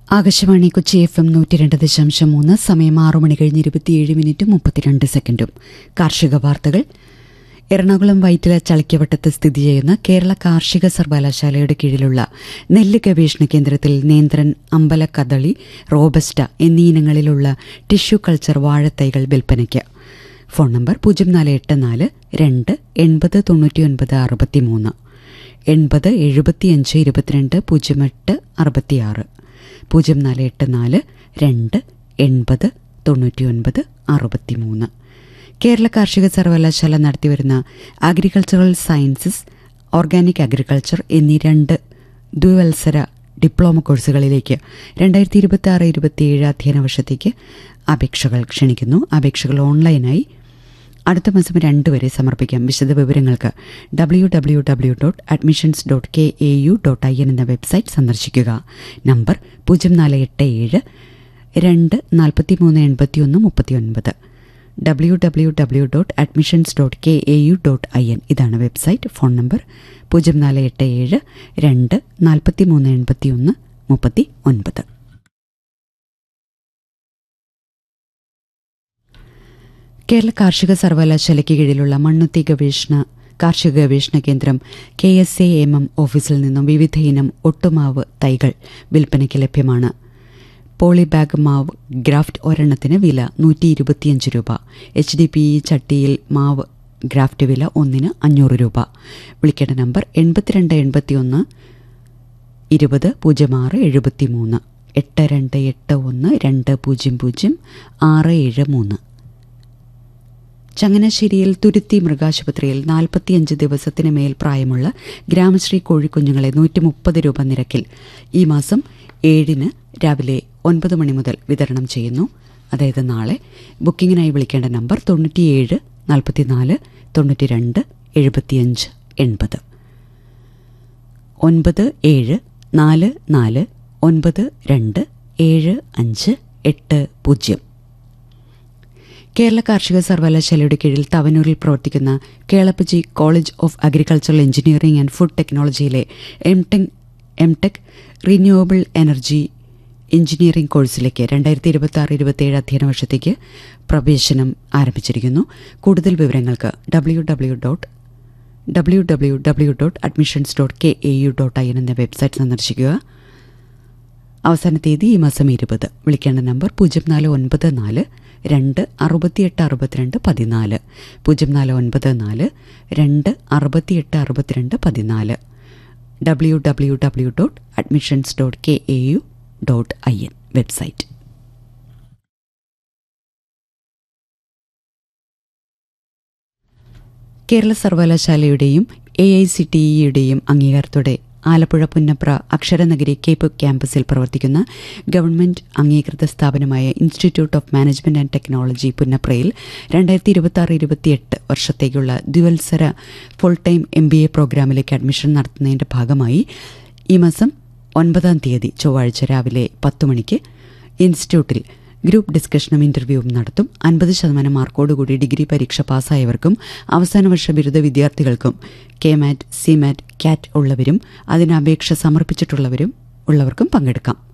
Akashvani Kochi FM 102.3 സമയം 6 മണി കഴിഞ്ഞ് 27 minute 32 സെക്കൻഡും. കാർഷിക വാർത്തകൾ. എറണാകുളം വൈറ്റില ചളിക്കവട്ടത്ത് സ്ഥിതി ചെയ്യുന്ന കേരള കാർഷിക സർവകലാശാലയുടെ കീഴിലുള്ള നെല്ല് ഗവേഷണ കേന്ദ്രത്തിൽ നേന്ത്രൻ, അമ്പലക്കദളി, റോബസ്റ്റ എന്നീ ഇനങ്ങളിലുള്ള ടിഷ്യൂ കൾച്ചർ വാഴത്തൈകൾ വിൽപ്പനയ്ക്ക്. Phone number 0484 2 80 99 63 80 75 22 08 66 0484 2 80 99 63. കേരള കാർഷിക സർവകലാശാല നടത്തിവരുന്ന അഗ്രികൾച്ചറൽ സയൻസസ്, ഓർഗാനിക് അഗ്രികൾച്ചർ എന്നീ 2 ദ്വിവത്സര ഡിപ്ലോമ കോഴ്സുകളിലേക്ക് 2026-27 അധ്യയന വർഷത്തേക്ക് അപേക്ഷകൾ ക്ഷണിക്കുന്നു. അപേക്ഷകൾ ഓൺലൈനായി അടുത്ത മാസം 2 വരെ സമർപ്പിക്കാം. വിശദ വിവരങ്ങൾക്ക് www.admissions.kau.in എന്ന വെബ്സൈറ്റ് സന്ദർശിക്കുക. നമ്പർ 0487 2 43 81 39 www.admissions.kau.in ഇതാണ് വെബ്സൈറ്റ്. Phone number 0487 2 43 81 39. കേരള കാർഷിക സർവകലാശാലയ്ക്ക് കീഴിലുള്ള മണ്ണുത്തി കാർഷിക ഗവേഷണ കേന്ദ്രം KSAMM ഓഫീസിൽ നിന്നും വിവിധ ഇനം ഒട്ടുമാവ് തൈകൾ വിൽപ്പനയ്ക്ക് ലഭ്യമാണ്. പോളിബാഗ് മാവ് ഗ്രാഫ്റ്റ് ഒരെണ്ണത്തിന് വില 125 രൂപ. HDPE ചട്ടിയിൽ മാവ് ഗ്രാഫ്റ്റ് വില 1-ന് 500 രൂപ. വിളിക്കേണ്ട നമ്പർ 8281 20 06 73 8281 200 673. ചങ്ങനാശ്ശേരിയിൽ തുരുത്തി മൃഗാശുപത്രിയിൽ 45 ദിവസത്തിന് മേൽ പ്രായമുള്ള ഗ്രാമശ്രീ കോഴിക്കുഞ്ഞുങ്ങളെ 130 രൂപ നിരക്കിൽ ഈ മാസം 7-ന് രാവിലെ 9 മണി മുതൽ വിതരണം ചെയ്യുന്നു. അതായത് നാളെ. ബുക്കിങ്ങിനായി വിളിക്കേണ്ട നമ്പർ 97 44 92 75 80 97 44 92 75 80. കേരള കാർഷിക സർവകലാശാലയുടെ കീഴിൽ തവനൂരിൽ പ്രവർത്തിക്കുന്ന Kelappaji college of agricultural engineering and food ടെക്നോളജിയിലെ MTech renewable energy engineering കോഴ്സിലേക്ക് 2026-27 അധ്യയന വർഷത്തേക്ക് പ്രവേശനം ആരംഭിച്ചിരിക്കുന്നു. കൂടുതൽ വിവരങ്ങൾക്ക് www.admissions.kau.in എന്ന വെബ്സൈറ്റ് സന്ദർശിക്കുക. അവസാന തീയതി ഈ മാസം 20. വിളിക്കേണ്ട number 0494 2 68 62 14 0494 2 68 62 14 www.admissions.kau.in website. Kerala സർവകലാശാലയുടെയും AICTEയുടെയും അംഗീകാരത്തോടെ Alappuzha Punnapra അക്ഷരനഗരി Cape ക്യാമ്പസിൽ പ്രവർത്തിക്കുന്ന ഗവൺമെന്റ് അംഗീകൃത സ്ഥാപനമായ institute of management and technology പുന്നപ്രയിൽ 2026-28 വർഷത്തേക്കുള്ള ദ്വിവത്സര ഫുൾ ടൈം MBA പ്രോഗ്രാമിലേക്ക് അഡ്മിഷൻ നടത്തുന്നതിന്റെ ഭാഗമായി ഈ മാസം 9-ാം തീയതി ചൊവ്വാഴ്ച രാവിലെ 10 മണിക്ക് ഇൻസ്റ്റിറ്റ്യൂട്ടിൽ ഗ്രൂപ്പ് ഡിസ്കഷനും ഇന്റർവ്യൂവും നടത്തും. 50% മാർക്കോടുകൂടി ഡിഗ്രി പരീക്ഷ പാസ്സായവർക്കും അവസാന വർഷ ബിരുദ വിദ്യാർത്ഥികൾക്കും KMAT, CMAT, CAT ഉള്ളവരും അതിന് അപേക്ഷ സമർപ്പിച്ചിട്ടുള്ളവർക്കും പങ്കെടുക്കാം.